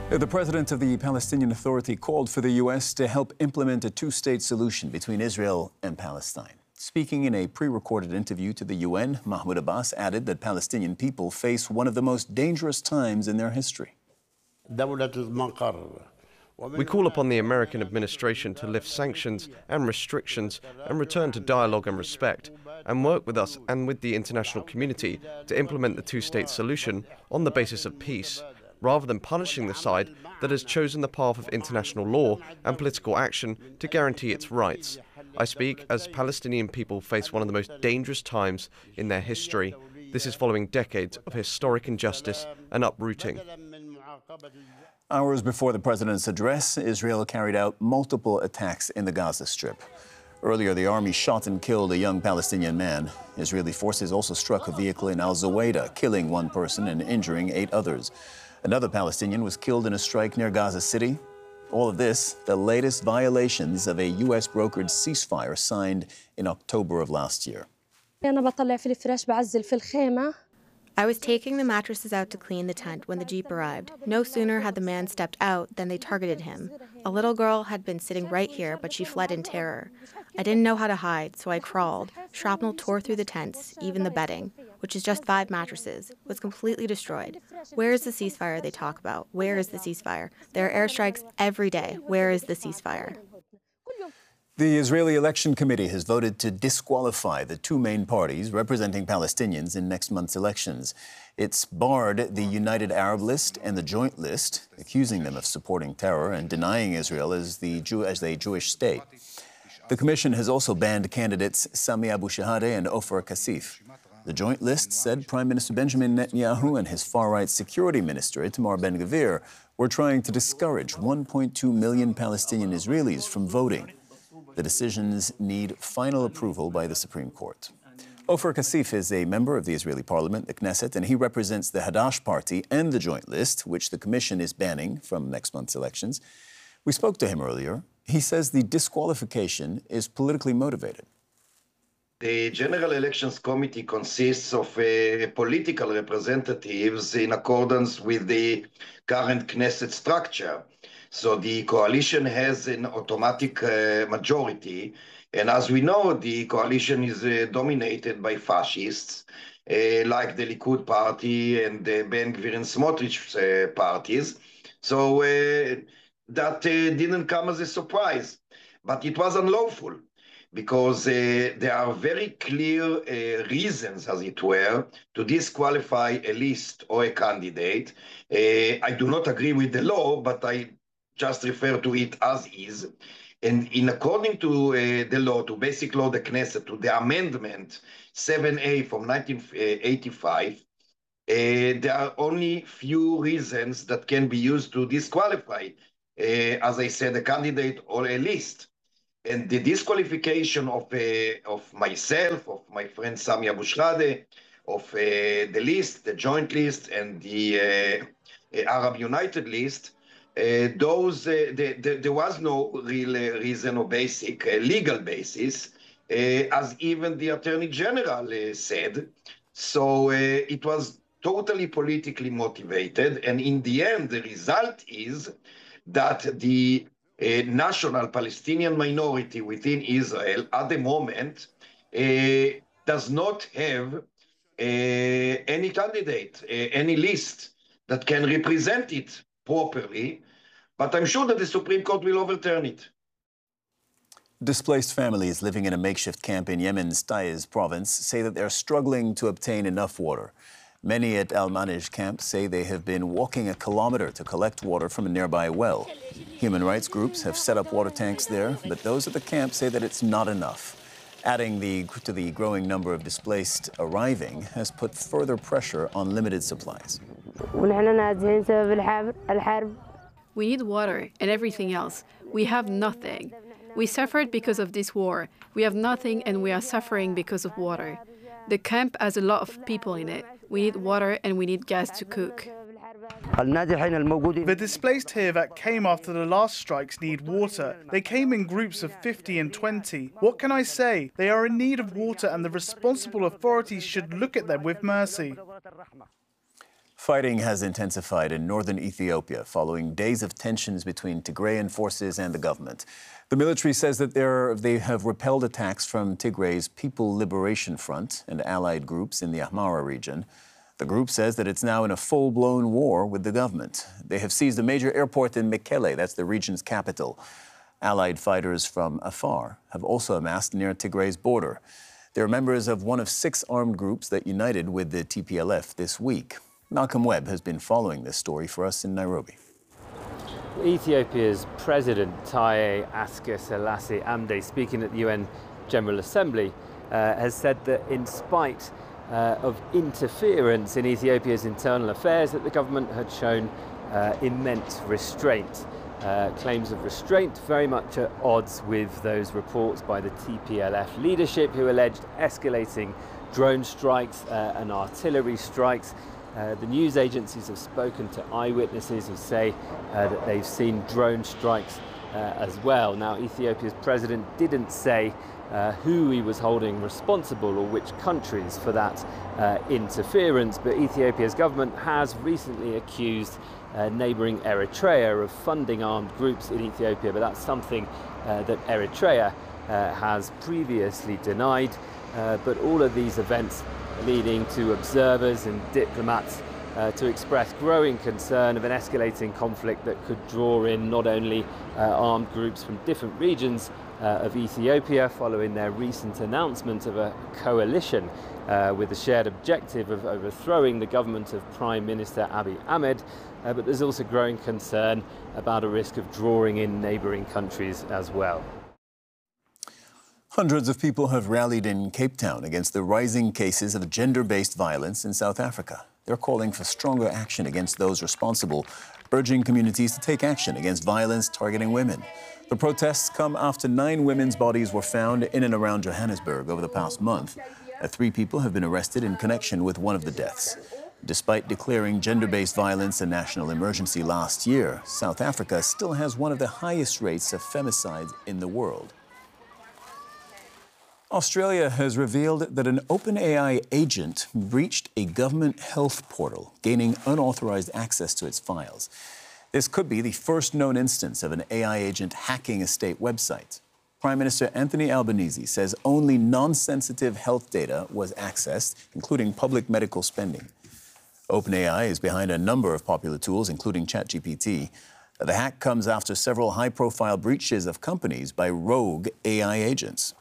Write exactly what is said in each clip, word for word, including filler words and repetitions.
The president of the Palestinian Authority called for the U S to help implement a two-state solution between Israel and Palestine. Speaking in a pre-recorded interview to the U N, Mahmoud Abbas added that Palestinian people face one of the most dangerous times in their history. We call upon the American administration to lift sanctions and restrictions and return to dialogue and respect, and work with us and with the international community to implement the two-state solution on the basis of peace, rather than punishing the side that has chosen the path of international law and political action to guarantee its rights. I speak as Palestinian people face one of the most dangerous times in their history. This is following decades of historic injustice and uprooting. Hours before the president's address, Israel carried out multiple attacks in the Gaza Strip. Earlier, the army shot and killed a young Palestinian man. Israeli forces also struck a vehicle in Al-Zawayda, killing one person and injuring eight others. Another Palestinian was killed in a strike near Gaza City. All of this, the latest violations of a U S-brokered ceasefire signed in October of last year. I was taking the mattresses out to clean the tent when the Jeep arrived. No sooner had the man stepped out than they targeted him. A little girl had been sitting right here, but she fled in terror. I didn't know how to hide, so I crawled. Shrapnel tore through the tents, even the bedding, which is just five mattresses, was completely destroyed. Where is the ceasefire they talk about? Where is the ceasefire? There are airstrikes every day. Where is the ceasefire? The Israeli Election Committee has voted to disqualify the two main parties representing Palestinians in next month's elections. It's barred the United Arab List and the Joint List, accusing them of supporting terror and denying Israel as, the Jew, as a Jewish state. The commission has also banned candidates Sami Abu Shahadeh and Ofer Kassif. The Joint List said Prime Minister Benjamin Netanyahu and his far-right security minister, Itamar Ben-Gvir, were trying to discourage one point two million Palestinian Israelis from voting. The decisions need final approval by the Supreme Court. Ofer Kassif is a member of the Israeli parliament, the Knesset, and he represents the Hadash party and the Joint List, which the commission is banning from next month's elections. We spoke to him earlier. He says the disqualification is politically motivated. The General Elections Committee consists of uh, political representatives in accordance with the current Knesset structure. So the coalition has an automatic uh, majority. And as we know, the coalition is uh, dominated by fascists, uh, like the Likud party and the Ben-Gvir and Smotrich uh, parties. So uh, that uh, didn't come as a surprise, but it was unlawful because uh, there are very clear uh, reasons, as it were, to disqualify a list or a candidate. Uh, I do not agree with the law, but I just refer to it as is. And in according to uh, the law, to basic law, the Knesset, to the amendment seven A from nineteen eighty-five, uh, there are only few reasons that can be used to disqualify, uh, as I said, a candidate or a list. And the disqualification of, uh, of myself, of my friend Sami Abu Shahadeh, of uh, the list, the Joint List, and the uh, Arab United List, Uh, those, uh, the, the, there was no real uh, reason or basic uh, legal basis, uh, as even the Attorney General uh, said. So uh, it was totally politically motivated. And in the end, the result is that the uh, national Palestinian minority within Israel at the moment uh, does not have uh, any candidate, uh, any list that can represent it properly, but I'm sure that the Supreme Court will overturn it. Displaced families living in a makeshift camp in Yemen's Taiz province say that they're struggling to obtain enough water. Many at Al-Manij camp say they have been walking a kilometer to collect water from a nearby well. Human rights groups have set up water tanks there, but those at the camp say that it's not enough. Adding the, to the growing number of displaced arriving has put further pressure on limited supplies. We need water and everything else. We have nothing. We suffered because of this war. We have nothing and we are suffering because of water. The camp has a lot of people in it. We need water and we need gas to cook. The displaced here that came after the last strikes need water. They came in groups of fifty and twenty. What can I say? They are in need of water and the responsible authorities should look at them with mercy. Fighting has intensified in northern Ethiopia following days of tensions between Tigrayan forces and the government. The military says that they have repelled attacks from Tigray's People Liberation Front and allied groups in the Amhara region. The group says that it's now in a full-blown war with the government. They have seized a major airport in Mekelle, that's the region's capital. Allied fighters from Afar have also amassed near Tigray's border. They're members of one of six armed groups that united with the T P L F this week. Malcolm Webb has been following this story for us in Nairobi. Ethiopia's President Taye Asque-Selassie Amde, speaking at the U N General Assembly, uh, has said that in spite uh, of interference in Ethiopia's internal affairs, that the government had shown uh, immense restraint. Uh, claims of restraint very much at odds with those reports by the T P L F leadership, who alleged escalating drone strikes uh, and artillery strikes. Uh, the news agencies have spoken to eyewitnesses who say uh, that they've seen drone strikes uh, as well. Now, Ethiopia's president didn't say uh, who he was holding responsible or which countries for that uh, interference, but Ethiopia's government has recently accused uh, neighbouring Eritrea of funding armed groups in Ethiopia, but that's something uh, that Eritrea uh, has previously denied. Uh, but all of these events leading to observers and diplomats uh, to express growing concern of an escalating conflict that could draw in not only uh, armed groups from different regions uh, of Ethiopia, following their recent announcement of a coalition uh, with the shared objective of overthrowing the government of Prime Minister Abiy Ahmed, uh, but there's also growing concern about a risk of drawing in neighbouring countries as well. Hundreds of people have rallied in Cape Town against the rising cases of gender-based violence in South Africa. They're calling for stronger action against those responsible, urging communities to take action against violence targeting women. The protests come after nine women's bodies were found in and around Johannesburg over the past month. Uh, three people have been arrested in connection with one of the deaths. Despite declaring gender-based violence a national emergency last year, South Africa still has one of the highest rates of femicide in the world. Australia has revealed that an OpenAI agent breached a government health portal, gaining unauthorized access to its files. This could be the first known instance of an A I agent hacking a state website. Prime Minister Anthony Albanese says only non-sensitive health data was accessed, including public medical spending. OpenAI is behind a number of popular tools, including ChatGPT. The hack comes after several high-profile breaches of companies by rogue A I agents.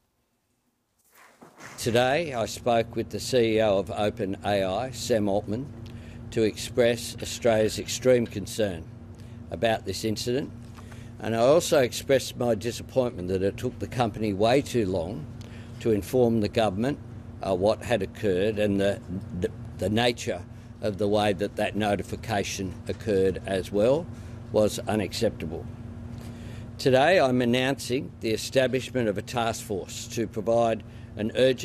Today, I spoke with the C E O of OpenAI, Sam Altman, to express Australia's extreme concern about this incident. And I also expressed my disappointment that it took the company way too long to inform the government uh, what had occurred, and the, the, the nature of the way that that notification occurred as well was unacceptable. Today, I'm announcing the establishment of a task force to provide an urgent